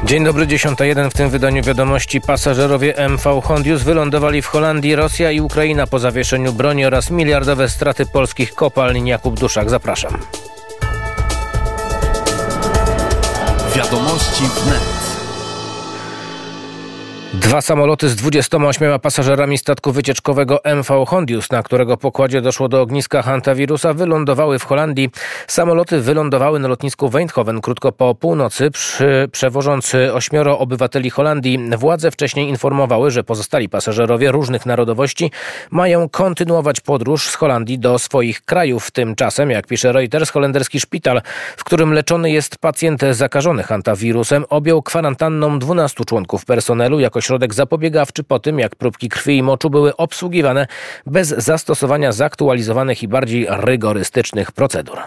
Dzień dobry, 10:01. W tym wydaniu wiadomości pasażerowie MV Hondius wylądowali w Holandii. Rosja i Ukraina po zawieszeniu broni oraz miliardowe straty polskich kopalń. Jakub Duszak, zapraszam. Wiadomości wnet. 2 samoloty z 28 pasażerami statku wycieczkowego MV Hondius, na którego pokładzie doszło do ogniska hantawirusa, wylądowały w Holandii. Samoloty wylądowały na lotnisku Eindhoven krótko po północy, przewożąc 8 obywateli Holandii. Władze wcześniej informowały, że pozostali pasażerowie różnych narodowości mają kontynuować podróż z Holandii do swoich krajów. Tymczasem, jak pisze Reuters, holenderski szpital, w którym leczony jest pacjent zakażony hantawirusem, objął kwarantanną 12 członków personelu jako środek zapobiegawczy po tym, jak próbki krwi i moczu były obsługiwane bez zastosowania zaktualizowanych i bardziej rygorystycznych procedur.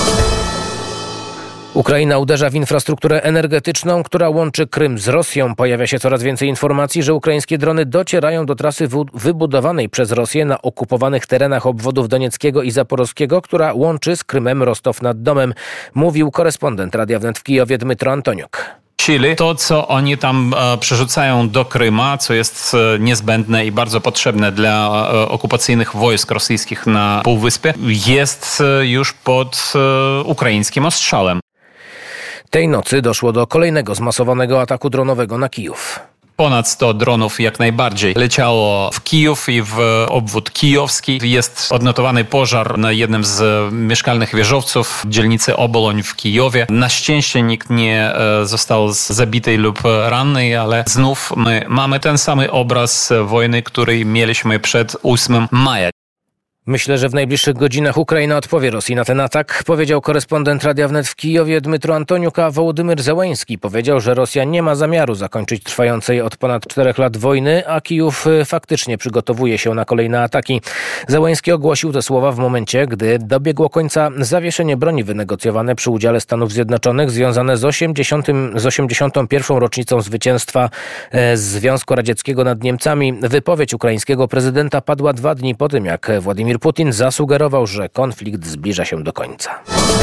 Ukraina uderza w infrastrukturę energetyczną, która łączy Krym z Rosją. Pojawia się coraz więcej informacji, że ukraińskie drony docierają do trasy wybudowanej przez Rosję na okupowanych terenach obwodów donieckiego i zaporowskiego, która łączy z Krymem Rostow nad Domem, mówił korespondent Radia Wnet w Kijowie Dmytro Antoniuk. To, co oni tam przerzucają do Kryma, co jest niezbędne i bardzo potrzebne dla okupacyjnych wojsk rosyjskich na Półwyspie, jest już pod ukraińskim ostrzałem. Tej nocy doszło do kolejnego zmasowanego ataku dronowego na Kijów. Ponad 100 dronów jak najbardziej leciało w Kijów i w obwód kijowski. Jest odnotowany pożar na jednym z mieszkalnych wieżowców w dzielnicy Oboloń w Kijowie. Na szczęście nikt nie został zabity lub ranny, ale znów my mamy ten sam obraz wojny, który mieliśmy przed 8 maja. Myślę, że w najbliższych godzinach Ukraina odpowie Rosji na ten atak, powiedział korespondent Radia Wnet w Kijowie Dmytro Antoniuk, a Wołodymyr Zełański powiedział, że Rosja nie ma zamiaru zakończyć trwającej od ponad 4 lat wojny, a Kijów faktycznie przygotowuje się na kolejne ataki. Zełański ogłosił te słowa w momencie, gdy dobiegło końca zawieszenie broni wynegocjowane przy udziale Stanów Zjednoczonych związane z 81. rocznicą zwycięstwa Związku Radzieckiego nad Niemcami. Wypowiedź ukraińskiego prezydenta padła 2 dni po tym, jak Władimir Putin zasugerował, że konflikt zbliża się do końca.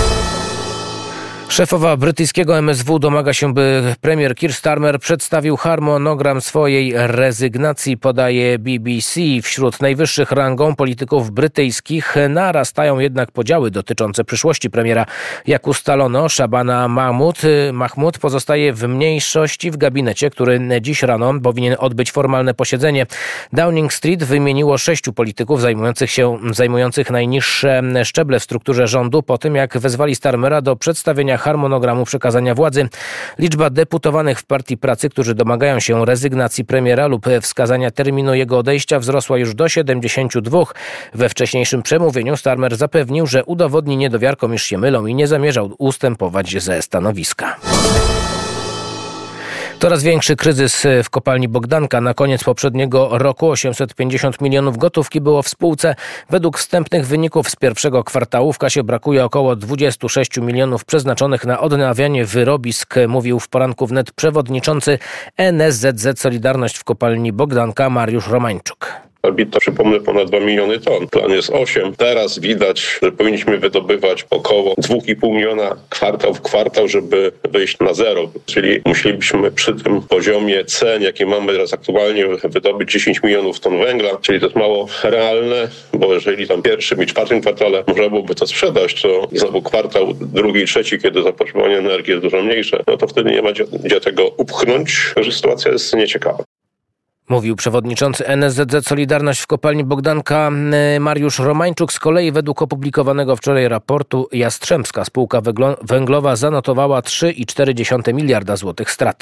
Szefowa brytyjskiego MSW domaga się, by premier Keir Starmer przedstawił harmonogram swojej rezygnacji, podaje BBC. Wśród najwyższych rangą polityków brytyjskich narastają jednak podziały dotyczące przyszłości premiera. Jak ustalono, Shabana Mahmood pozostaje w mniejszości w gabinecie, który dziś rano powinien odbyć formalne posiedzenie. Downing Street wymieniło 6 polityków zajmujących najniższe szczeble w strukturze rządu po tym, jak wezwali Starmera do przedstawienia harmonogramu przekazania władzy. Liczba deputowanych w Partii Pracy, którzy domagają się rezygnacji premiera lub wskazania terminu jego odejścia, wzrosła już do 72. We wcześniejszym przemówieniu Starmer zapewnił, że udowodni niedowiarkom, iż się mylą i nie zamierzał ustępować ze stanowiska. Coraz większy kryzys w kopalni Bogdanka. Na koniec poprzedniego roku 850 milionów gotówki było w spółce. Według wstępnych wyników z pierwszego kwartału w kasie brakuje około 26 milionów przeznaczonych na odnawianie wyrobisk, mówił w poranku wnet przewodniczący NSZZ Solidarność w kopalni Bogdanka Mariusz Romańczuk. EBITDA, przypomnę, ponad 2 miliony ton. Plan jest 8. Teraz widać, że powinniśmy wydobywać około 2,5 miliona kwartał w kwartał, żeby wyjść na zero. Czyli musielibyśmy przy tym poziomie cen, jaki mamy teraz aktualnie, wydobyć 10 milionów ton węgla. Czyli to jest mało realne, bo jeżeli tam pierwszym i czwartym kwartale można byłoby to sprzedać, to znowu kwartał drugi i trzeci, kiedy zapotrzebowanie energii jest dużo mniejsze, no to wtedy nie ma gdzie tego upchnąć, że sytuacja jest nieciekawa. Mówił przewodniczący NSZZ Solidarność w kopalni Bogdanka Mariusz Romańczuk. Z kolei według opublikowanego wczoraj raportu Jastrzębska spółka węglowa zanotowała 3,4 miliarda złotych straty.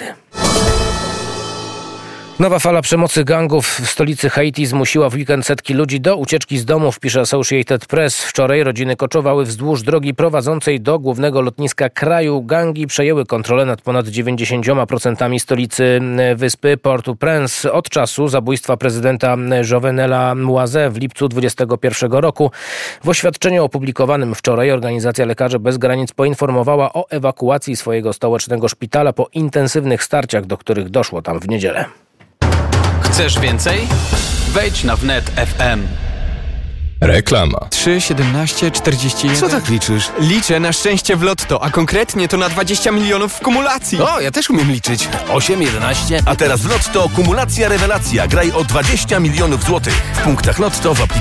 Nowa fala przemocy gangów w stolicy Haiti zmusiła w weekend setki ludzi do ucieczki z domów, pisze Associated Press. Wczoraj rodziny koczowały wzdłuż drogi prowadzącej do głównego lotniska kraju. Gangi przejęły kontrolę nad ponad 90% stolicy wyspy Port-au-Prince od czasu zabójstwa prezydenta Jovenela Moise w lipcu 2021 roku. W oświadczeniu opublikowanym wczoraj organizacja Lekarzy Bez Granic poinformowała o ewakuacji swojego stołecznego szpitala po intensywnych starciach, do których doszło tam w niedzielę. Chcesz więcej? Wejdź na wnet.fm. Reklama. 3, 17, 41... Co tak liczysz? Liczę na szczęście w lotto, a konkretnie to na 20 milionów w kumulacji. O, ja też umiem liczyć. 8, 11. A teraz w Lotto kumulacja rewelacja. Graj o 20 milionów złotych. W punktach Lotto w aplikacji.